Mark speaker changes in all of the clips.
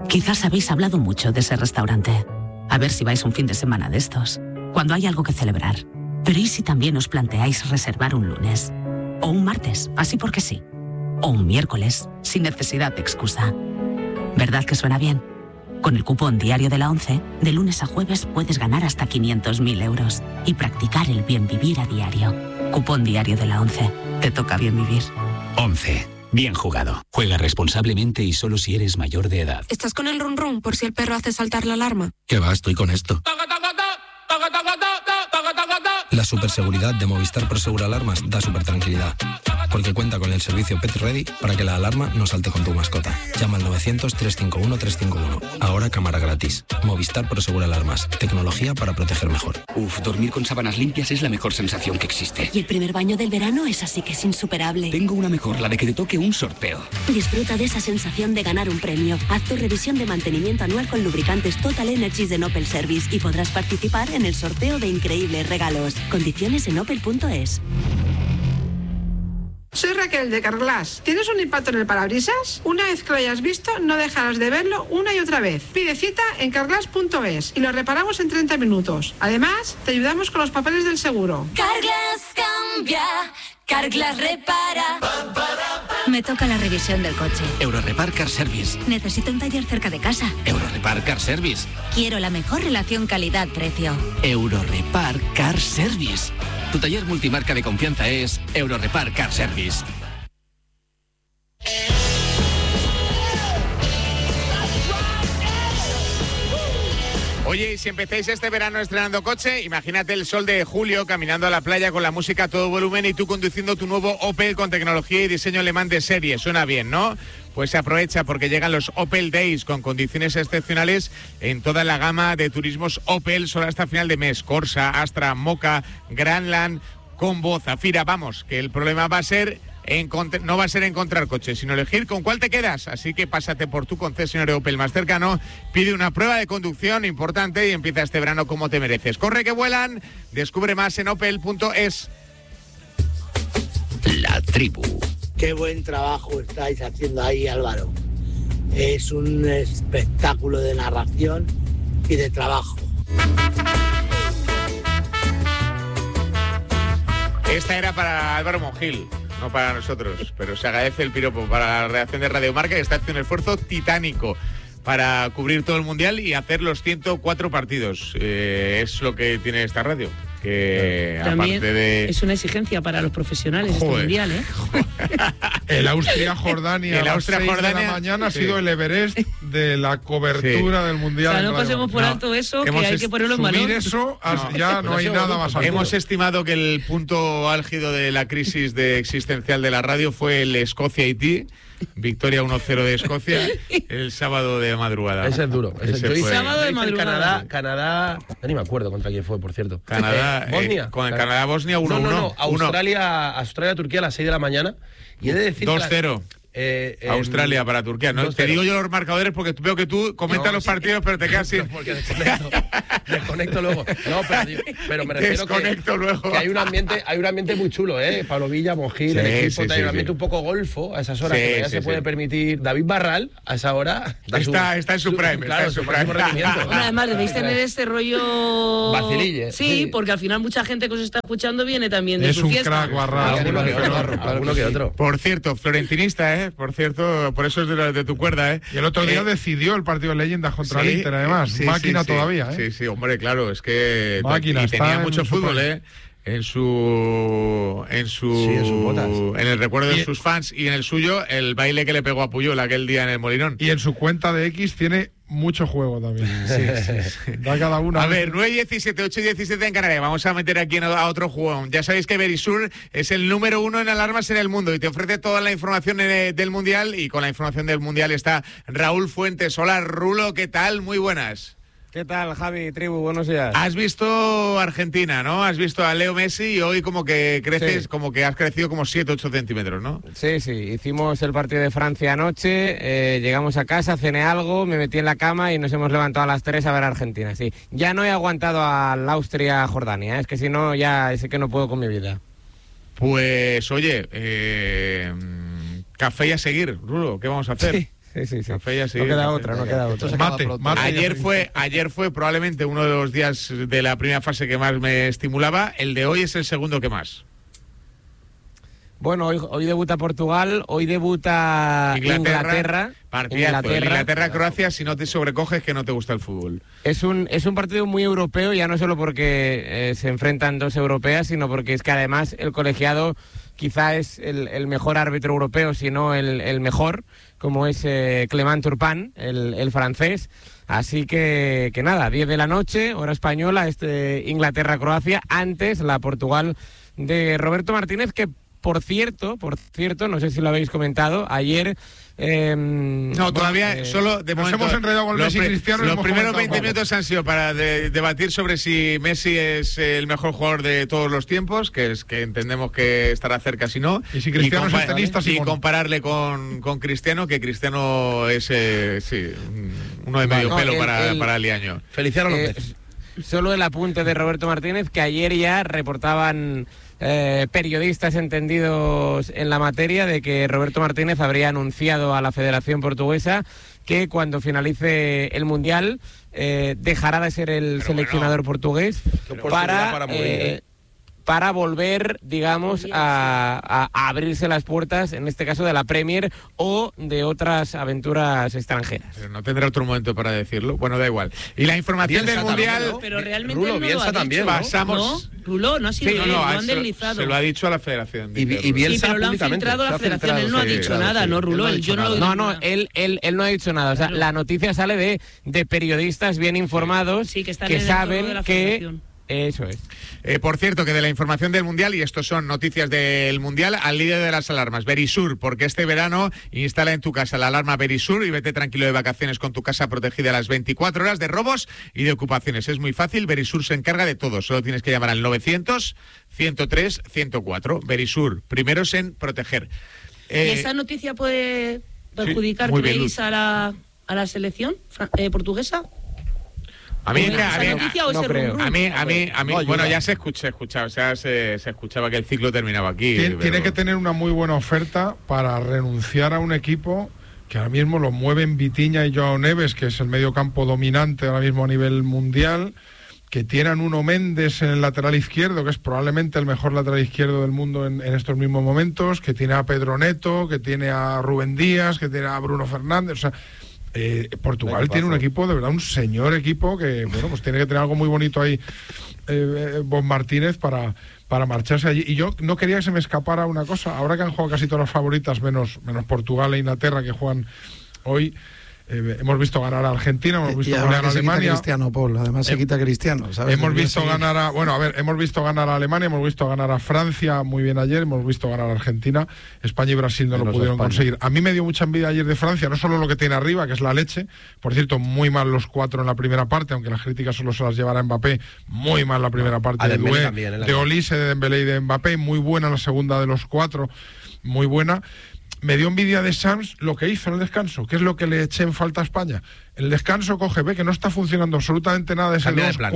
Speaker 1: Quizás habéis hablado mucho de ese restaurante. A ver si vais un fin de semana de estos, cuando hay algo que celebrar. Pero ¿y si también os planteáis reservar un lunes? O un martes, así porque sí. O un miércoles, sin necesidad de excusa. ¿Verdad que suena bien? Con el cupón diario de la ONCE, de lunes a jueves puedes ganar hasta 500.000 euros y practicar el bien vivir a diario. Cupón diario de la ONCE. Te toca bien vivir.
Speaker 2: ONCE. Bien jugado. Juega responsablemente y solo si eres mayor de edad.
Speaker 3: ¿Estás con el run run por si el perro hace saltar la alarma?
Speaker 4: ¿Qué va? Estoy con esto. La superseguridad de Movistar Prosegur Alarmas da super tranquilidad, porque cuenta con el servicio Pet Ready para que la alarma no salte con tu mascota. Llama al 900-351-351. Ahora cámara gratis. Movistar Prosegur Alarmas. Tecnología para proteger mejor.
Speaker 2: Dormir con sábanas limpias es la mejor sensación que existe.
Speaker 5: Y el primer baño del verano es así que es insuperable.
Speaker 2: Tengo una mejor, la de que te toque un sorteo.
Speaker 5: Disfruta de esa sensación de ganar un premio. Haz tu revisión de mantenimiento anual con lubricantes Total Energies de Opel Service y podrás participar en el sorteo de increíbles regalos. Condiciones en opel.es.
Speaker 6: Soy Raquel de Carglass. ¿Tienes un impacto en el parabrisas? Una vez que lo hayas visto, no dejarás de verlo una y otra vez. Pide cita en carglass.es y lo reparamos en 30 minutos. Además, te ayudamos con los papeles del seguro.
Speaker 7: Carglass cambia, Carglass repara.
Speaker 8: Me toca la revisión del coche.
Speaker 2: Eurorepar Car Service.
Speaker 8: Necesito un taller cerca de casa.
Speaker 2: Eurorepar Car Service.
Speaker 8: Quiero la mejor relación calidad-precio.
Speaker 2: Eurorepar Car Service. Tu taller multimarca de confianza es Eurorepar Car Service.
Speaker 9: Oye, y si empezáis este verano estrenando coche, imagínate el sol de julio caminando a la playa con la música a todo volumen y tú conduciendo tu nuevo Opel con tecnología y diseño alemán de serie. Suena bien, ¿no? Pues se aprovecha porque llegan los Opel Days con condiciones excepcionales en toda la gama de turismos Opel, solo hasta final de mes. Corsa, Astra, Mocha, Grandland, Combo, Zafira. Vamos, que el problema va a ser no va a ser encontrar coches, sino elegir con cuál te quedas. Así que pásate por tu concesionario Opel más cercano, pide una prueba de conducción importante y empieza este verano como te mereces. Corre que vuelan, descubre más en opel.es.
Speaker 2: La tribu.
Speaker 10: Qué buen trabajo estáis haciendo ahí, Álvaro. Es un espectáculo de narración y de trabajo.
Speaker 9: Esta era para Álvaro Monjil, no para nosotros, pero se agradece el piropo para la redacción de Radio Marca, que está haciendo un esfuerzo titánico para cubrir todo el Mundial y hacer los 104 partidos. Es lo que tiene esta radio. Que
Speaker 11: también
Speaker 9: aparte de...
Speaker 11: es una exigencia para los profesionales este Mundial, ¿eh?
Speaker 12: El Austria-Jordania a las 6 de la mañana ha sido el Everest de la cobertura del Mundial.
Speaker 11: O sea, no pasemos por alto eso, que hay que ponerlo en valor.
Speaker 12: Subir eso, ya no hay nada más alto.
Speaker 9: Hemos estimado que el punto álgido de la crisis existencial de la radio fue el Escocia-Haití. Victoria 1-0 de Escocia el sábado de madrugada.
Speaker 13: Ese es duro.
Speaker 9: Ese fue.
Speaker 11: Sábado de madrugada.
Speaker 13: Canadá, no ni me acuerdo contra quién fue, por cierto.
Speaker 9: Bosnia. Con el Canadá-Bosnia 1-1.
Speaker 13: No, Australia-Turquía a las 6 de la mañana. Y he de decir
Speaker 9: 2-0. Australia para Turquía. No, te digo yo los marcadores porque veo que tú comentas los partidos, pero te quedas sin.
Speaker 13: Porque desconecto luego. No, pero me refiero
Speaker 9: que
Speaker 13: hay un ambiente muy chulo, Pablo Villa, Monjil, el equipo, hay un ambiente un poco golfo a esas horas, que ya se puede permitir. David Barral, a esa hora.
Speaker 9: Está en su prime.
Speaker 13: Claro,
Speaker 9: está en su prime.
Speaker 11: Además, debéis tener este rollo.
Speaker 13: Vacilille.
Speaker 11: Sí, porque al final mucha gente que os está escuchando viene también de su fiesta.
Speaker 12: Es un crack, Barral.
Speaker 13: Alguno que otro.
Speaker 9: Por cierto, florentinista, por cierto, por eso es de tu cuerda,
Speaker 12: Y el otro día decidió el partido de leyendas contra el Inter, además. Máquina todavía,
Speaker 9: Sí, hombre, claro, es que
Speaker 12: máquina,
Speaker 9: y tenía mucho fútbol, en el recuerdo de sus fans y en el suyo, el baile que le pegó a Puyol aquel día en el Molinón.
Speaker 12: Y en su cuenta de X tiene mucho juego también. Sí. Da cada uno.
Speaker 9: A ver, 9-17, 8-17 en Canarias. Vamos a meter aquí a otro juego. Ya sabéis que Verisur es el número 1 en alarmas en el mundo y te ofrece toda la información del Mundial, y con la información del Mundial está Raúl Fuentes. Hola, Rulo, ¿qué tal? Muy buenas.
Speaker 14: ¿Qué tal, Javi, tribu? Buenos días.
Speaker 9: Has visto Argentina, ¿no? Has visto a Leo Messi y hoy como que creces, como que has crecido como 7-8 centímetros, ¿no?
Speaker 14: Sí, hicimos el partido de Francia anoche, llegamos a casa, cené algo, me metí en la cama y nos hemos levantado a las 3 a ver a Argentina, sí. Ya no he aguantado al Austria-Jordania, es que si no, ya sé que no puedo con mi vida.
Speaker 9: Pues, oye, café y a seguir, Rulo, ¿qué vamos a hacer?
Speaker 14: Sí. Sí.
Speaker 9: Café ya sí.
Speaker 14: No queda otra.
Speaker 9: Ayer fue probablemente uno de los días de la primera fase que más me estimulaba. El de hoy es el segundo que más.
Speaker 14: Bueno, hoy debuta Portugal, hoy debuta Inglaterra.
Speaker 9: Inglaterra-Croacia, si no te sobrecoges que no te gusta el fútbol.
Speaker 14: Es un partido muy europeo, ya no solo porque se enfrentan dos europeas, sino porque es que además el colegiado quizá es el mejor árbitro europeo, si no el mejor, como es Clément Turpin, el francés. Así que nada, 10 de la noche, hora española, Inglaterra-Croacia, antes la Portugal de Roberto Martínez, que por cierto, no sé si lo habéis comentado, ayer...
Speaker 9: no, todavía solo de momento,
Speaker 12: hemos enredado con Messi y Cristiano.
Speaker 9: Los primeros 20 minutos han sido para debatir sobre si Messi es el mejor jugador de todos los tiempos, que entendemos que estará cerca si no.
Speaker 12: Y si Cristiano es tenista,
Speaker 9: y compararle con Cristiano, que Cristiano es uno de medio pelo para el año.
Speaker 13: Feliciano López.
Speaker 14: Solo el apunte de Roberto Martínez, que ayer ya reportaban periodistas entendidos en la materia de que Roberto Martínez habría anunciado a la Federación Portuguesa que cuando finalice el Mundial dejará de ser el seleccionador portugués para volver, digamos, a abrirse las puertas, en este caso de la Premier o de otras aventuras extranjeras.
Speaker 9: Pero no tendrá otro momento para decirlo. Bueno, da igual. Y la información
Speaker 11: Bielsa
Speaker 9: del Mundial...
Speaker 11: También, ¿no? Pero realmente
Speaker 13: Rulo,
Speaker 11: no
Speaker 13: Bielsa
Speaker 11: lo ha
Speaker 13: también,
Speaker 11: dicho.
Speaker 9: Pasamos...
Speaker 11: ¿No? Rulo, no ha sido lo han deslizado.
Speaker 9: Se lo ha dicho a la Federación.
Speaker 13: Y Bielsa
Speaker 11: pero lo han filtrado a la Federación, él no ha dicho nada, ¿no, Rulo? Él
Speaker 14: no ha dicho nada. O sea, la noticia sale de periodistas bien informados que saben que... Eso es.
Speaker 9: Por cierto, que de la información del Mundial, y estos son noticias del Mundial, al líder de las alarmas, Verisur, porque este verano instala en tu casa la alarma Verisur y vete tranquilo de vacaciones con tu casa protegida a las 24 horas de robos y de ocupaciones. Es muy fácil, Verisur se encarga de todo. Solo tienes que llamar al 900-103-104. Verisur, primeros en proteger.
Speaker 11: ¿Y esa noticia puede perjudicar, creéis, a la selección portuguesa?
Speaker 9: A mí, bueno, ya se escuchaba, o sea, se escuchaba que el ciclo terminaba aquí.
Speaker 12: Tiene que tener una muy buena oferta para renunciar a un equipo que ahora mismo lo mueven Vitinha y Joao Neves, que es el mediocampo dominante ahora mismo a nivel mundial, que tienen Nuno Méndez en el lateral izquierdo, que es probablemente el mejor lateral izquierdo del mundo en estos mismos momentos, que tiene a Pedro Neto, que tiene a Rubén Díaz, que tiene a Bruno Fernández, o sea... Portugal tiene un equipo, de verdad, un señor equipo que, bueno, pues tiene que tener algo muy bonito ahí, Bob Martínez, para marcharse allí. Y yo no quería que se me escapara una cosa. Ahora que han jugado casi todas las favoritas, menos Portugal e Inglaterra, que juegan hoy, hemos visto ganar a Argentina, hemos visto ganar a Alemania.
Speaker 15: Cristiano, Paul, además se quita Cristiano, ¿sabes?
Speaker 12: Hemos visto ganar a Alemania, hemos visto ganar a Francia muy bien ayer, hemos visto ganar a Argentina. España y Brasil no lo pudieron conseguir. A mí me dio mucha envidia ayer de Francia, no solo lo que tiene arriba, que es la leche. Por cierto, muy mal los 4 en la primera parte, aunque las críticas solo se las llevará Mbappé. Muy mal la primera parte de Doué, de Olise, de Dembélé y de Mbappé. Muy buena la segunda de los 4, muy buena. Me dio envidia de Sams lo que hizo en el descanso, que es lo que le eché en falta a España. El descanso ve que no está funcionando absolutamente nada de ese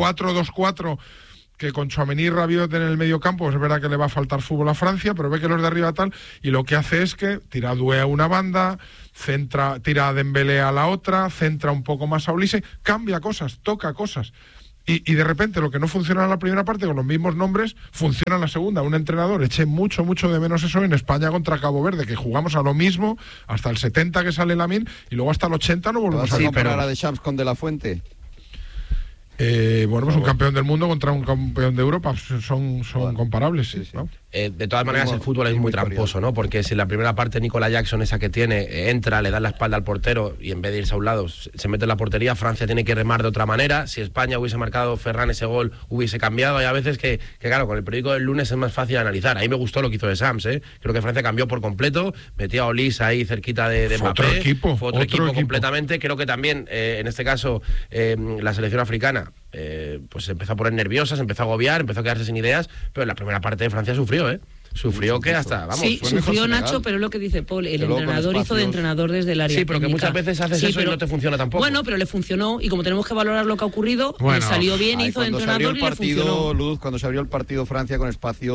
Speaker 12: 2-4-2-4 que con Tchouaméni y Rabiot en el medio campo, pues es verdad que le va a faltar fútbol a Francia, pero ve que los de arriba tal, y lo que hace es que tira a Doué a una banda, tira a Dembélé a la otra, centra un poco más a Olise, cambia cosas, toca cosas. Y de repente lo que no funciona en la primera parte con los mismos nombres, funciona en la segunda. Un entrenador, eché mucho de menos eso en España contra Cabo Verde, que jugamos a lo mismo hasta el 70 que sale Lamine y luego hasta el 80 no volvemos a
Speaker 15: comparar a la de Champs con De La Fuente.
Speaker 12: Bueno, pues un campeón del mundo contra un campeón de Europa son comparables, sí. ¿No?
Speaker 13: De todas maneras, el fútbol es muy tramposo, ¿no? Porque si en la primera parte Nicola Jackson, esa que tiene, entra, le da la espalda al portero y en vez de irse a un lado se mete en la portería, Francia tiene que remar de otra manera. Si España hubiese marcado Ferran ese gol, hubiese cambiado. Hay a veces que claro, con el periódico del lunes es más fácil analizar. A mí me gustó lo que hizo de Sams, ¿eh? Creo que Francia cambió por completo, metía a Olise ahí cerquita de Mbappé. Fue otro equipo completamente. Creo que también, en este caso, la selección africana pues se empezó a poner nerviosa, se empezó a agobiar, empezó a quedarse sin ideas, pero en la primera parte de Francia sufrió, Sufrió que hasta, vamos...
Speaker 11: Sí, sufrió Nacho, pero es lo que dice Paul, el entrenador hizo de entrenador desde el área.
Speaker 13: Sí, pero que muchas veces haces eso y no te funciona tampoco.
Speaker 11: Bueno, pero le funcionó, y como tenemos que valorar lo que ha ocurrido, le salió bien, hizo de entrenador y le funcionó.
Speaker 15: Luz, cuando se abrió el partido Francia con espacios,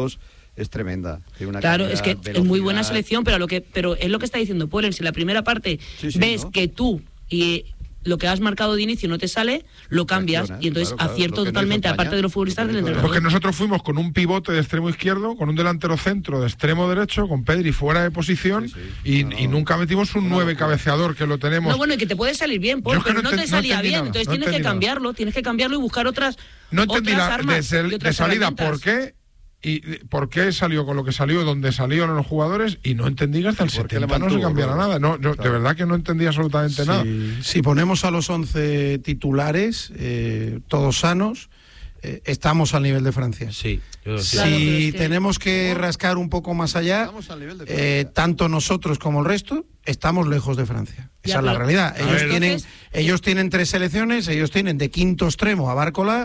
Speaker 15: es tremenda.
Speaker 11: Claro, es que velocidad. Es muy buena selección, pero es lo que está diciendo Polen. Si la primera parte ves que tú y lo que has marcado de inicio no te sale, lo cambias y entonces acierto totalmente, aparte de los futbolistas del entrenador.
Speaker 12: Porque nosotros fuimos con un pivote de extremo izquierdo, con un delantero centro de extremo derecho, con Pedri fuera de posición y nunca metimos un 9 cabeceador, que lo tenemos.
Speaker 11: No, bueno, y que te puede salir bien, Paul, pero no te salía bien, entonces tienes que cambiarlo y buscar otras armas
Speaker 12: de salida, ¿por qué? ¿Y por qué salió con lo que salió, donde salieron los jugadores? Y no entendí que hasta el 70 no se cambiara nada. No, claro. De verdad que no entendí absolutamente nada.
Speaker 15: Si ponemos a los 11 titulares, todos sanos, estamos al nivel de Francia.
Speaker 13: Sí.
Speaker 15: Si tenemos que rascar un poco más allá, tanto nosotros como el resto, estamos lejos de Francia. Esa es la realidad. Ellos tienen 3 selecciones, ellos tienen de quinto extremo a Bárcola.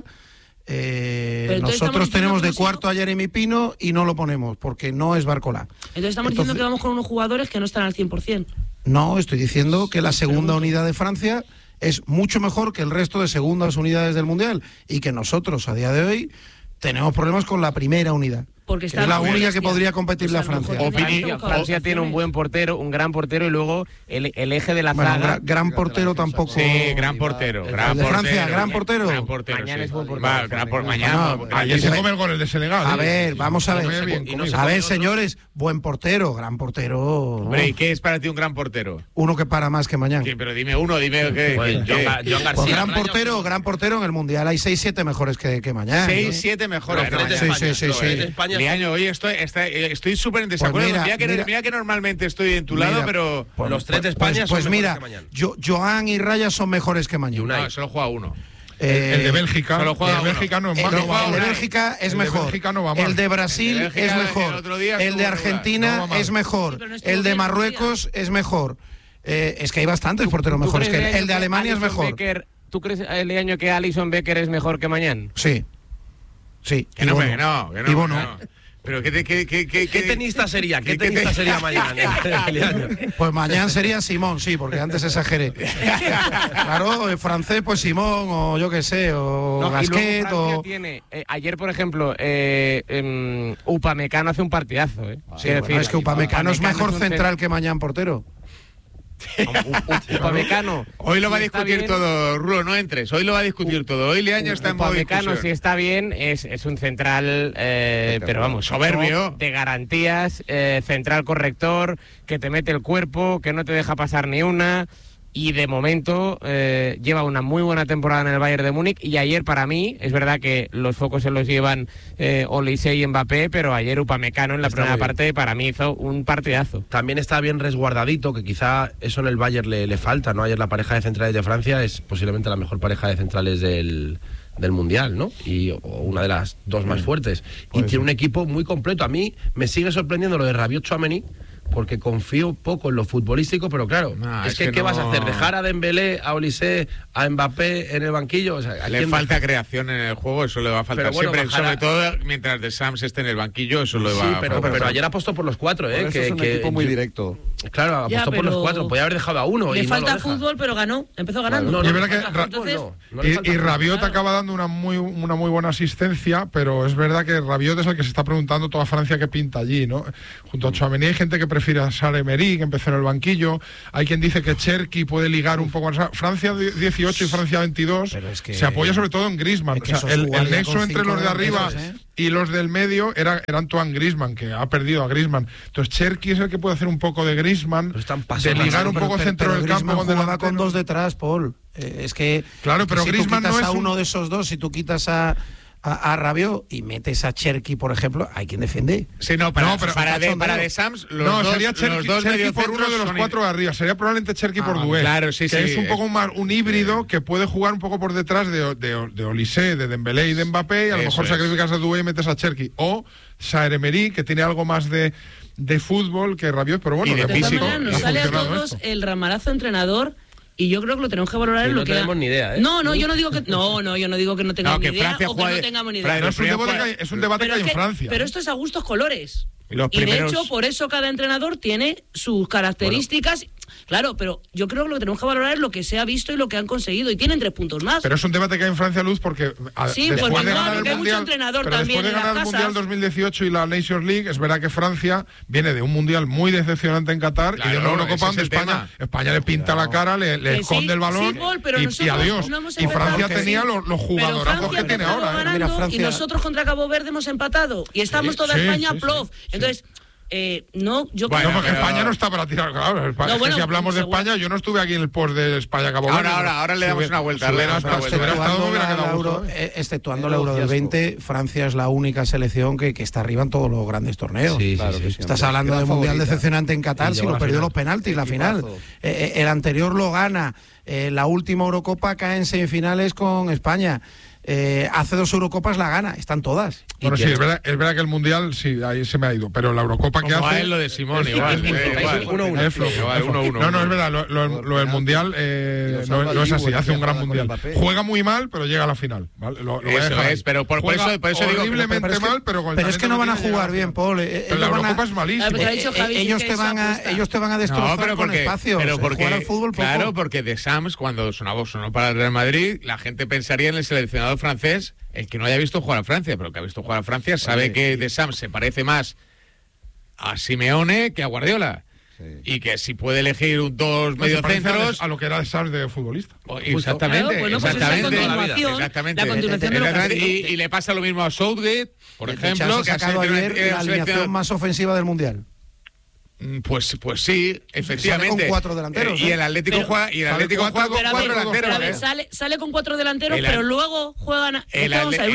Speaker 15: Nosotros tenemos de cuarto a Jeremy Pino y no lo ponemos porque no es Bárcola.
Speaker 11: Entonces estamos diciendo que vamos con unos jugadores que no están al 100%.
Speaker 15: No, estoy diciendo que la segunda unidad de Francia es mucho mejor que el resto de segundas unidades del Mundial y que nosotros a día de hoy tenemos problemas con la primera unidad. Porque es la única que podría competir la Francia.
Speaker 14: Francia tiene un buen portero, un gran portero y luego el eje de la zaga.
Speaker 15: Gran portero tampoco.
Speaker 9: Sí, gran portero.
Speaker 15: De Francia, gran portero.
Speaker 14: Mañana es buen portero.
Speaker 9: Mañana.
Speaker 12: Ayer se come el gol el de Senegal.
Speaker 15: A ver, vamos a ver. A ver, señores, buen portero, gran portero.
Speaker 9: Hombre, ¿y qué es para ti un gran portero?
Speaker 15: Uno que para más que mañana.
Speaker 9: Sí, pero dime uno, dime qué.
Speaker 15: Pues gran portero en el Mundial. Hay 6-7 mejores que mañana.
Speaker 9: 6-7 mejores.
Speaker 15: Sí.
Speaker 9: Liaño, hoy estoy súper en desacuerdo. Mira que normalmente estoy en tu lado, pero
Speaker 13: los 3 de España
Speaker 15: son mejores que mañana. Joan y Raya son mejores que mañana.
Speaker 9: No, solo juega uno.
Speaker 12: El de Bélgica.
Speaker 9: Solo juega
Speaker 12: el de Bélgica no es
Speaker 15: el de Bélgica es mejor. El de Brasil es mejor. El de Argentina es mejor. El de Marruecos es mejor. Es que hay bastantes porteros mejores que él. El de Alemania es mejor.
Speaker 14: ¿Tú crees, Leaño, que Alisson Becker es mejor que mañana?
Speaker 15: Sí.
Speaker 9: Que no. Pero ¿qué
Speaker 13: tenista sería? ¿Qué tenista sería mañana?
Speaker 15: Pues mañana sería Simón, sí, porque antes exageré. Claro, el francés, pues Simón, o yo qué sé, o Gasquet, o...
Speaker 14: Ayer, por ejemplo, Upamecano hace un partidazo,
Speaker 15: Sí, es que Upamecano es mejor central que mañana portero.
Speaker 14: Upamecano.
Speaker 9: Hoy lo va a discutir todo, Rulo, no entres. Hoy lo va a discutir todo. Hoy Leaño está en modo discusión.
Speaker 14: Upamecano, si está bien, es un central, pero vamos,
Speaker 9: soberbio,
Speaker 14: de garantías, central corrector, que te mete el cuerpo, que no te deja pasar ni una. Y de momento lleva una muy buena temporada en el Bayern de Múnich. Y ayer, para mí, es verdad que los focos se los llevan Olise y Mbappé, pero ayer Upamecano en la primera parte para mí hizo un partidazo.
Speaker 13: También está bien resguardadito, que quizá eso en el Bayern le falta, ¿no? Ayer la pareja de centrales de Francia es posiblemente la mejor pareja de centrales del Mundial, ¿no? Y una de las 2 más fuertes. Y tiene un equipo muy completo. A mí me sigue sorprendiendo lo de Rabiot-Tchouaméni, porque confío poco en lo futbolístico, pero claro, es que ¿qué vas a hacer? ¿Dejar a Dembélé, a Olise, a Mbappé en el banquillo? O sea,
Speaker 9: le falta creación en el juego, eso le va a faltar siempre, sobre todo mientras De Sams esté en el banquillo, eso le va a faltar.
Speaker 13: Pero ayer apostó por los 4,
Speaker 15: que es un equipo muy directo.
Speaker 13: Claro, apostó por los 4, podía haber dejado a uno.
Speaker 11: Le falta fútbol, pero ganó, empezó ganando.
Speaker 12: Y es verdad que Rabiot acaba dando una muy buena asistencia, pero es verdad que Rabiot es el que se está preguntando toda Francia qué pinta allí, ¿no? Junto a Tchouaméni hay gente que prefiere a Sarr-Emery, que empezó en el banquillo. Hay quien dice que Cherki puede ligar un poco. Francia 18 y Francia 22 se apoya sobre todo en Griezmann. El nexo entre los de arriba y los del medio era Antoine Griezmann, que ha perdido a Griezmann. Entonces Cherki es el que puede hacer un poco de Griezmann, de ligar un poco centro del campo.
Speaker 15: Jugaba con 2 detrás, Paul. Es que
Speaker 12: claro, pero
Speaker 15: si
Speaker 12: Griezmann
Speaker 15: tú quitas
Speaker 12: no es
Speaker 15: a uno de esos dos, si tú quitas a Rabiot y metes a Cherki, por ejemplo, hay quien defiende.
Speaker 9: Sí, para De Sams,
Speaker 12: sería Cherki por uno de los 4 de arriba. Sería probablemente Cherki por Doué.
Speaker 9: Claro, sí,
Speaker 12: que es un poco más un híbrido que puede jugar un poco por detrás de Olise, de Dembélé y de Mbappé, y a lo mejor sacrificas a Doué y metes a Cherki. O Sarr-Emery, que tiene algo más de fútbol que Rabiot, pero bueno,
Speaker 11: de físico. Nos sale a todos el ramalazo entrenador. Y yo creo que lo tenemos que valorar en lo que
Speaker 13: no tenemos ni idea,
Speaker 11: No, yo no digo que yo no digo que no tengamos ni idea o que no tengamos ni idea.
Speaker 12: Es un debate que hay en Francia.
Speaker 11: Pero esto es a gustos colores. Y de hecho, por eso cada entrenador tiene sus características. Claro, pero yo creo que lo que tenemos que valorar es lo que se ha visto y lo que han conseguido. Y tienen 3 puntos más.
Speaker 12: Pero es un debate que hay en Francia, Luz, porque
Speaker 11: sí,
Speaker 12: después
Speaker 11: pues
Speaker 12: de ganar el
Speaker 11: hay mucho entrenador
Speaker 12: pero
Speaker 11: también
Speaker 12: después de ganar el Mundial 2018 y la Nations League, es verdad que Francia viene de un Mundial muy decepcionante en Qatar y de una Eurocopa donde España le pinta la cara, le esconde el balón y adiós. Y Francia tenía los jugadorazos que tiene ahora.
Speaker 11: Mira, Francia... Y nosotros contra Cabo Verde hemos empatado y estamos toda España plof. Entonces... no, yo
Speaker 12: creo porque España no está para tirar, claro. Si hablamos de España, yo no estuve aquí en el post de España-Cabo Verde.
Speaker 9: Ahora le damos una vuelta.
Speaker 15: Exceptuando el Euro del 20, Francia es la única selección que está arriba en todos los grandes torneos. Estás hablando de Mundial decepcionante en Qatar, si lo perdió los penaltis, la final. El anterior lo gana. La última Eurocopa cae en semifinales con España. Hace 2 Eurocopas la gana, están todas.
Speaker 12: Bueno, sí, es verdad que el Mundial, sí, ahí se me ha ido, pero la Eurocopa que hace...
Speaker 9: lo de Simón, igual.
Speaker 12: 1-1. No, es verdad, lo del Mundial no es así, hace un gran Mundial. Juega muy mal, pero llega a la final. ¿Vale?
Speaker 9: Eso es, pero por eso digo...
Speaker 12: Horriblemente mal, pero
Speaker 15: es que no van a jugar bien, Paul.
Speaker 12: Pero la Eurocopa es malísima.
Speaker 15: Ellos te van a destrozar con espacio.
Speaker 9: Jugar al fútbol poco. Claro, porque de Sams, cuando sonó para el Real Madrid, la gente pensaría en el seleccionador francés, el que no haya visto jugar a Francia, pero el que ha visto jugar a Francia sabe que De Sam se parece más a Simeone que a Guardiola. Y que si puede elegir 2 mediocentros
Speaker 12: a lo que era De Sam de futbolista.
Speaker 9: Exactamente,
Speaker 11: bueno,
Speaker 9: exactamente. Y le pasa lo mismo a Southgate, por ejemplo,
Speaker 15: que ha sacado ayer la alineación más ofensiva del Mundial.
Speaker 9: Pues sí, efectivamente.
Speaker 15: Sale con 4 delanteros.
Speaker 9: Y el Atlético juega con 4 delanteros.
Speaker 11: Sale con 4 delanteros, pero luego juegan.
Speaker 9: El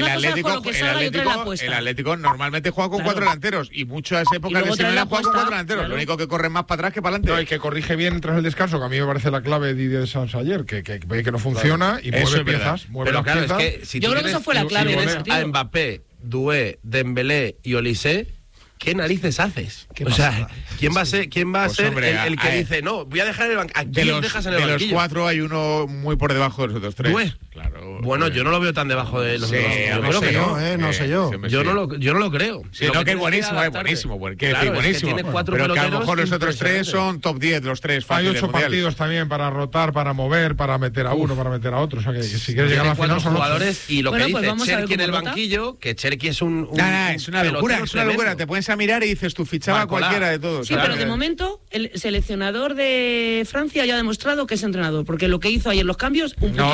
Speaker 9: Atlético normalmente juega con 4 delanteros y muchas épocas de Simeone juega con 4 delanteros. Lo único que corren más para atrás que para adelante.
Speaker 12: No, el que corrige bien tras el descanso, que a mí me parece la clave de Didier Deschamps ayer, que ve que no funciona y mueve piezas.
Speaker 13: Pero claro, es que si
Speaker 11: yo creo que esa fue la clave.
Speaker 13: A Mbappé, Doué, Dembélé y Olise, ¿qué narices haces? O sea, ¿quién va a ser el que dice, no, voy a dejar el banquillo? ¿A quién dejas en el banquillo?
Speaker 9: De los 4 hay uno muy por debajo de los otros 3.
Speaker 13: ¿Dué?
Speaker 9: Claro.
Speaker 13: Bueno, yo no lo veo tan debajo de los otros.
Speaker 15: No sé yo.
Speaker 13: Yo no lo creo.
Speaker 9: Sí, no, que es buenísimo, buenísimo. Pero que a lo mejor los otros 3 son top 10, los 3.
Speaker 12: Hay 8 partidos también para rotar, para mover, para meter a uno, para meter a otro. O sea, que si quieres llegar a la final son
Speaker 13: jugadores. Y lo que dice Cherki en el banquillo, que Cherki es un
Speaker 9: es una locura. Te pones a mirar y dices, tú fichaba a cualquiera de todos.
Speaker 11: Sí, pero de momento el seleccionador de Francia ya ha demostrado que es entrenador, porque lo que hizo ayer los cambios...
Speaker 9: No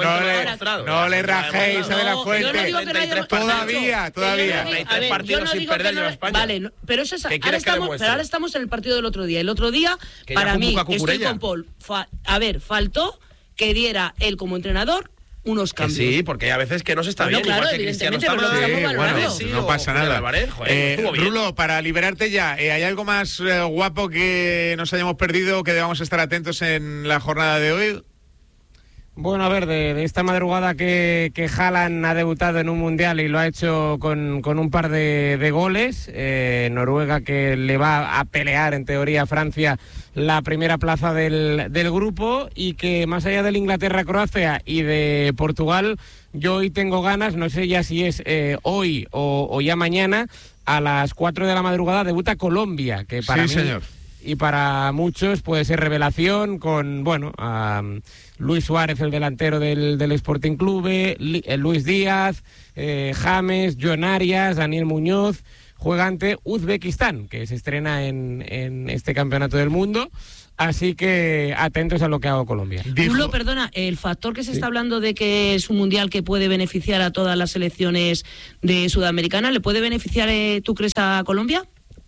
Speaker 9: le rajéis a De La Fuente. Todavía.
Speaker 13: 33 partidos sin perder en España.
Speaker 11: Vale, pero eso es... Ahora estamos en el partido del otro día. El otro día, para mí, estoy con Paul. Faltó que diera él como entrenador unos cambios.
Speaker 13: Sí, porque hay veces que no se está bien.
Speaker 11: Claro, evidentemente, pero lo estamos valorando.
Speaker 9: No pasa nada. Rulo, para liberarte ya, ¿hay algo más guapo que nos hayamos perdido, que debamos estar atentos en la jornada de hoy?
Speaker 14: Bueno, a ver, de esta madrugada que Haaland ha debutado en un Mundial y lo ha hecho con un par de goles. Noruega, que le va a pelear, en teoría, a Francia la primera plaza del grupo, y que más allá del Inglaterra-Croacia y de Portugal, yo hoy tengo ganas, no sé ya si es hoy o ya mañana, a las 4 de la madrugada debuta Colombia, que para mí...
Speaker 9: señor.
Speaker 14: Y para muchos puede ser revelación con, a Luis Suárez, el delantero del Sporting Club, Luis Díaz, James, John Arias, Daniel Muñoz. Juega ante Uzbekistán, que se estrena en este campeonato del mundo. Así que atentos a lo que haga Colombia.
Speaker 11: Rulo, perdona, el factor que se está hablando de que es un mundial que puede beneficiar a todas las selecciones de Sudamericana, ¿le puede beneficiar, tú crees, a Colombia?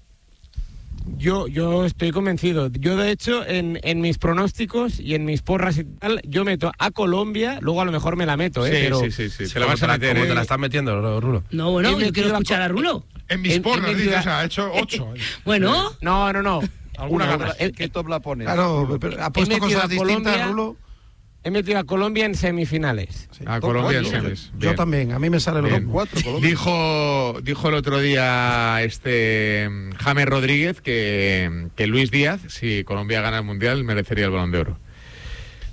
Speaker 14: Yo estoy convencido. Yo, de hecho, en mis pronósticos y en mis porras y tal, yo meto a Colombia, luego a lo mejor me la meto, pero...
Speaker 9: Sí. Se la vas a meter,
Speaker 13: ¿Cómo te la estás metiendo, Rulo?
Speaker 11: No, bueno, yo quiero escuchar a Rulo.
Speaker 12: En mis porras, dices, o sea, ha hecho 8.
Speaker 11: Bueno.
Speaker 14: No.
Speaker 12: ¿Alguna ganas?
Speaker 16: ¿Qué top la pones?
Speaker 15: Claro, ha puesto cosas distintas, Rulo.
Speaker 14: He metido a Colombia en semifinales.
Speaker 9: Sí. A Colombia en semis.
Speaker 15: Yo también, a mí me sale los 4.
Speaker 9: Dijo el otro día James Rodríguez que Luis Díaz, si Colombia gana el Mundial, merecería el Balón de Oro.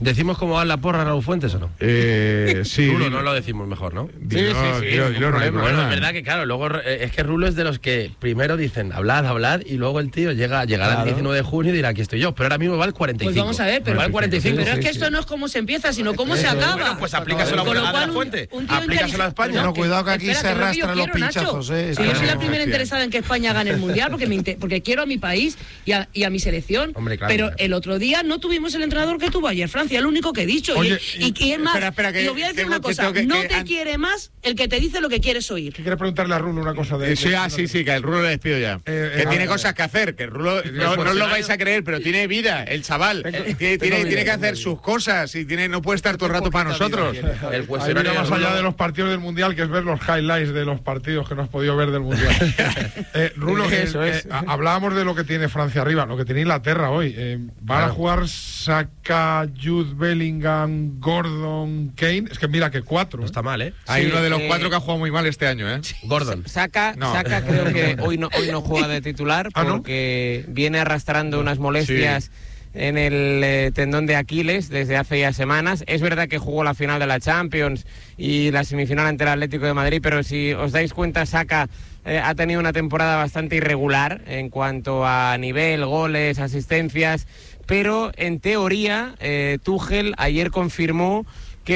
Speaker 13: ¿Decimos cómo va la porra, Raúl Fuentes, o no?
Speaker 12: Sí.
Speaker 13: Rulo no lo decimos mejor, ¿no?
Speaker 12: Sí.
Speaker 13: Bueno, es verdad que, claro, luego es que Rulo es de los que primero dicen hablad, y luego el tío llegará el 19 de junio y dirá, aquí estoy yo. Pero ahora mismo va el 45.
Speaker 11: Pues vamos a ver, pero
Speaker 13: va el 45.
Speaker 11: Pero es que esto no es cómo se empieza, sino cómo se acaba.
Speaker 13: Bueno, pues aplícaselo a la Fuente. Aplícaselo a España.
Speaker 15: Pero cuidado que aquí se arrastran los pinchazos.
Speaker 11: Yo soy la primera interesada en que España gane el Mundial porque quiero a mi país y a mi selección.
Speaker 13: Hombre, claro,
Speaker 11: pero el otro día no tuvimos el entrenador que tuvo ayer Francia, el único que he dicho.
Speaker 9: Oye,
Speaker 11: y es más,
Speaker 9: espera,
Speaker 11: y os voy a decir una cosa, no te quiere más el que te dice lo que quieres oir.
Speaker 12: ¿Qué quieres preguntarle a Rulo una cosa de
Speaker 9: sí, que el Rulo le despido ya. Que tiene cosas que hacer, que el Rulo no os lo vais a creer, pero tiene vida, el chaval. Tiene que hacer sus cosas y no puede estar todo el rato para nosotros.
Speaker 12: El cuestionario más allá de los partidos del Mundial, que es ver los highlights de los partidos que no has podido ver del Mundial. Rulo, hablábamos de lo que tiene Francia arriba, lo que tiene Inglaterra hoy. Van a jugar Saka, Jude Bellingham, Gordon, Kane. Es que mira que 4.
Speaker 13: No está mal, ¿eh?
Speaker 9: Hay uno de los 4 que ha jugado muy mal este año, ¿eh?
Speaker 13: Gordon.
Speaker 14: Saka creo que hoy no juega de titular porque viene arrastrando unas molestias en el tendón de Aquiles desde hace ya semanas. Es verdad que jugó la final de la Champions y la semifinal ante el Atlético de Madrid, pero si os dais cuenta, Saka ha tenido una temporada bastante irregular en cuanto a nivel, goles, asistencias, pero en teoría Tuchel ayer confirmó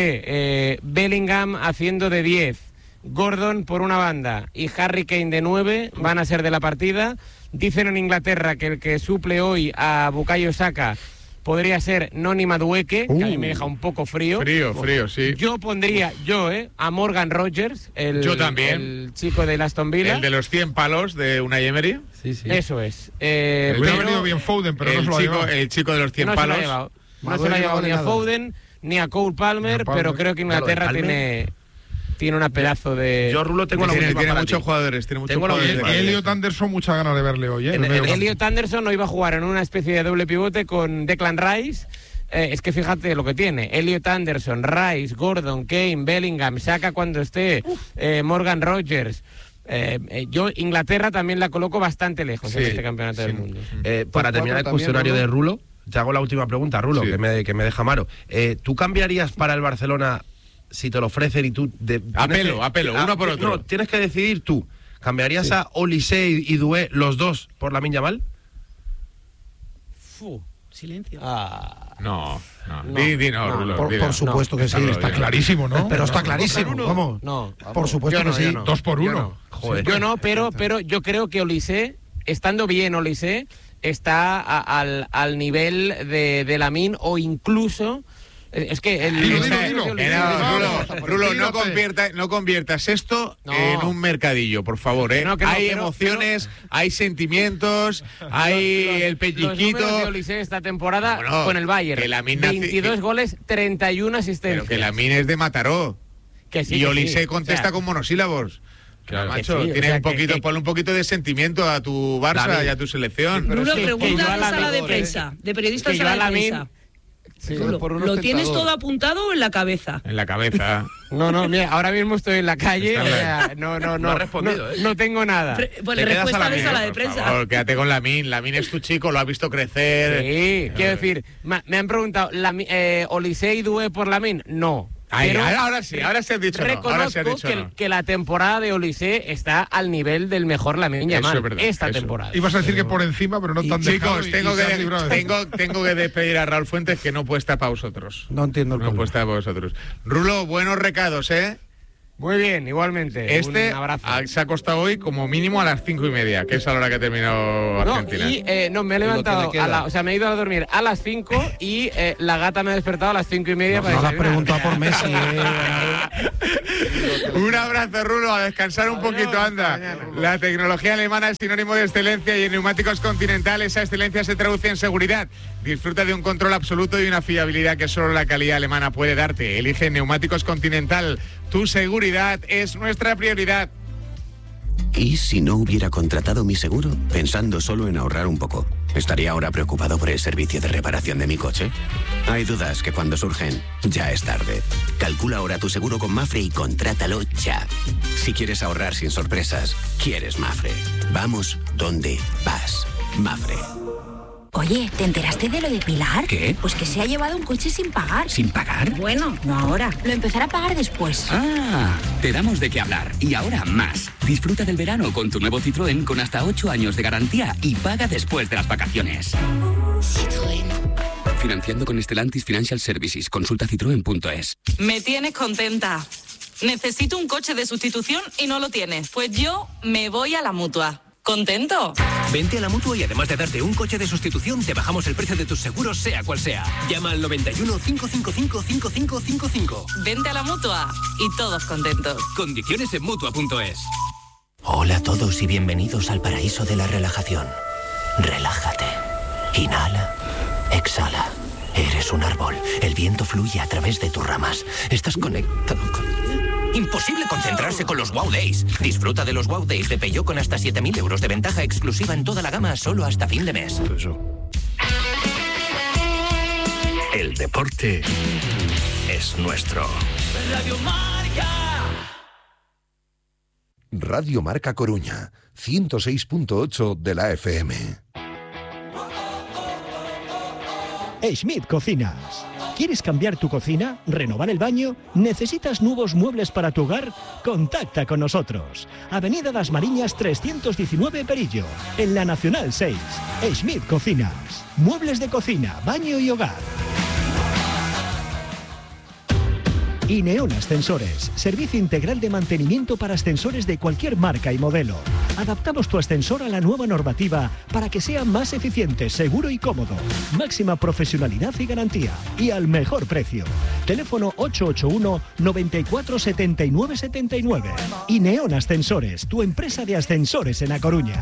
Speaker 14: que Bellingham haciendo de 10, Gordon por una banda y Harry Kane de 9 van a ser de la partida. Dicen en Inglaterra que el que suple hoy a Bukayo Saka podría ser Noni Madueke, que a mí me deja un poco frío.
Speaker 9: Frío, sí.
Speaker 14: Yo pondría, a Morgan Rogers, el chico de Aston Villa.
Speaker 9: El de los 100 palos de Unai Emery.
Speaker 14: Sí. Eso es.
Speaker 12: Hubiera venido bien Foden, pero no se lo ha llevado.
Speaker 9: El chico de los 100 palos.
Speaker 14: No se lo ha llevado ni a Foden ni a Cole Palmer, pero creo que Inglaterra tiene una pedazo de...
Speaker 13: Yo, Rulo, tengo la última
Speaker 9: tiene muchos jugadores.
Speaker 12: Elliot Anderson, muchas ganas de verle hoy.
Speaker 14: Elliot Anderson hoy iba a jugar en una especie de doble pivote con Declan Rice. Es que fíjate lo que tiene. Elliot Anderson, Rice, Gordon, Kane, Bellingham, Saka cuando esté, Morgan Rogers. Yo Inglaterra también la coloco bastante lejos en este campeonato del mundo.
Speaker 13: Para terminar el cuestionario de Rulo, te hago la última pregunta, Rulo, que me deja Maro. ¿Tú cambiarías para el Barcelona si te lo ofrecen y tú...
Speaker 9: Apelo, uno por otro.
Speaker 13: No, tienes que decidir tú. ¿Cambiarías a Olise y Doué los dos por Lamine Yamal?
Speaker 11: Silencio.
Speaker 9: No. Rulo,
Speaker 15: por supuesto que sí, está clarísimo, ¿no? Pero está clarísimo, vamos.
Speaker 14: No,
Speaker 15: por supuesto que sí.
Speaker 12: 2 por 1.
Speaker 14: Joder. Yo no, pero yo creo que Olise, estando bien Olise, está al nivel de Lamine o incluso... Es que
Speaker 9: Rulo, no conviertas esto en un mercadillo, por favor, ¿eh? Hay emociones, hay sentimientos, hay el pellizquito.
Speaker 14: Los de Olise esta temporada con el Bayern. 22 goles, 31 asistencias.
Speaker 9: Pero que Lamine es de Mataró. Y Olise contesta con monosílabos. Claro, macho, tiene ponle un poquito de sentimiento a tu Barça y a tu selección.
Speaker 11: Bruno, pregunta en sala de prensa, de periodistas en sala de prensa.
Speaker 15: Sí,
Speaker 11: ¿Lo tienes todo apuntado o en la cabeza?
Speaker 9: En la cabeza.
Speaker 14: No, mira, ahora mismo estoy en la calle. No ha respondido,
Speaker 11: no
Speaker 14: tengo nada.
Speaker 11: Pues la respuesta de sala de prensa.
Speaker 9: Por favor, quédate con Lamine. Lamine es tu chico, lo has visto crecer.
Speaker 14: Sí, quiero decir, me han preguntado, ¿Olise y Doué por Lamine? No.
Speaker 9: Ahora sí has dicho
Speaker 14: reconozco que la temporada de Olise está al nivel del mejor Lamine Yamal esta temporada.
Speaker 12: Ibas a decir que por encima, pero no tan
Speaker 9: dejado. Chicos, tengo que despedir a Raúl Fuentes, que no puede estar para vosotros.
Speaker 15: No entiendo el problema.
Speaker 9: No puede estar para vosotros. Rulo, buenos recados, ¿eh?
Speaker 14: Muy bien, igualmente. Un abrazo.
Speaker 9: Se ha acostado hoy como mínimo a las 5:30, que es a la hora que ha terminado Argentina.
Speaker 14: Me he levantado, me he ido a dormir a las 5 y la gata me ha despertado a las 5:30 para
Speaker 15: desayunar. No la has preguntado por Messi.
Speaker 9: Un abrazo, Rulo, a descansar un poquito, anda. La tecnología alemana es sinónimo de excelencia y en Neumáticos Continental esa excelencia se traduce en seguridad. Disfruta de un control absoluto y una fiabilidad que solo la calidad alemana puede darte. Elige Neumáticos Continental. Tu seguridad es nuestra prioridad.
Speaker 16: ¿Y si no hubiera contratado mi seguro? Pensando solo en ahorrar un poco. ¿Estaría ahora preocupado por el servicio de reparación de mi coche? Hay dudas que cuando surgen, ya es tarde. Calcula ahora tu seguro con Mafre y contrátalo ya. Si quieres ahorrar sin sorpresas, quieres Mafre. Vamos donde vas. Mafre.
Speaker 17: Oye, ¿te enteraste de lo de Pilar?
Speaker 2: ¿Qué?
Speaker 17: Pues que se ha llevado un coche sin pagar.
Speaker 2: ¿Sin pagar?
Speaker 17: Bueno, no ahora. Lo empezará a pagar después.
Speaker 2: Ah, te damos de qué hablar. Y ahora más. Disfruta del verano con tu nuevo Citroën con hasta 8 años de garantía y paga después de las vacaciones.
Speaker 17: Citroën.
Speaker 2: Financiando con Stellantis Financial Services. Consulta citroen.es.
Speaker 18: Me tienes contenta. Necesito un coche de sustitución y no lo tienes. Pues yo me voy a la Mutua. ¿Contento?
Speaker 19: Vente a la Mutua y además de darte un coche de sustitución, te bajamos el precio de tus seguros, sea cual sea. Llama al 91 555 5555.
Speaker 18: Vente a la Mutua y todos contentos.
Speaker 19: Condiciones en Mutua.es.
Speaker 20: Hola a todos y bienvenidos al paraíso de la relajación. Relájate. Inhala. Exhala. Eres un árbol. El viento fluye a través de tus ramas. Estás conectado con... Imposible concentrarse con los Wow Days. Disfruta de los Wow Days de Peugeot con hasta 7.000 euros de ventaja exclusiva en toda la gama solo hasta fin de mes.
Speaker 19: El deporte es nuestro.
Speaker 21: Radio Marca. Radio Marca Coruña, 106.8 de la FM.
Speaker 22: Schmidt Cocinas. ¿Quieres cambiar tu cocina? ¿Renovar el baño? ¿Necesitas nuevos muebles para tu hogar? Contacta con nosotros. Avenida Las Mariñas 319 Perillo, en la Nacional 6. Schmidt Cocinas. Muebles de cocina, baño y hogar. Ineon Ascensores, servicio integral de mantenimiento para ascensores de cualquier marca y modelo. Adaptamos tu ascensor a la nueva normativa para que sea más eficiente, seguro y cómodo. Máxima profesionalidad y garantía. Y al mejor precio. Teléfono 881 94 79 79. Ineon Ascensores, tu empresa de ascensores en A Coruña.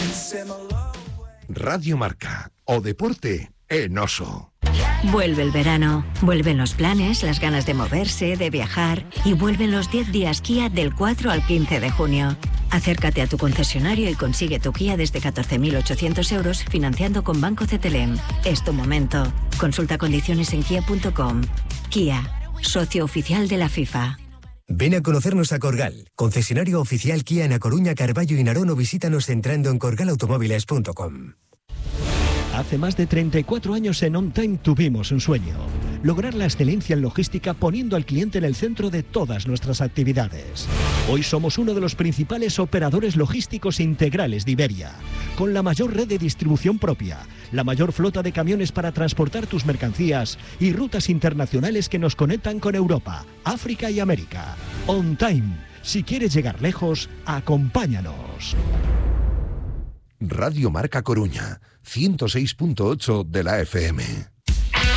Speaker 21: Radio Marca, o deporte en Oso.
Speaker 23: Vuelve el verano, vuelven los planes, las ganas de moverse, de viajar y vuelven los 10 días Kia del 4 al 15 de junio. Acércate a tu concesionario y consigue tu Kia desde 14.800 euros financiando con Banco CTLM. Es tu momento. Consulta condiciones en kia.com. Kia, socio oficial de la FIFA.
Speaker 24: Ven a conocernos a Corgal, concesionario oficial Kia en A Coruña, Carballo y Narón, o visítanos entrando en corgalautomóviles.com.
Speaker 22: Hace más de 34 años en On Time tuvimos un sueño: lograr la excelencia en logística poniendo al cliente en el centro de todas nuestras actividades. Hoy somos uno de los principales operadores logísticos integrales de Iberia, con la mayor red de distribución propia, la mayor flota de camiones para transportar tus mercancías y rutas internacionales que nos conectan con Europa, África y América. On Time. Si quieres llegar lejos, acompáñanos.
Speaker 21: Radio Marca Coruña, 106.8 de la FM.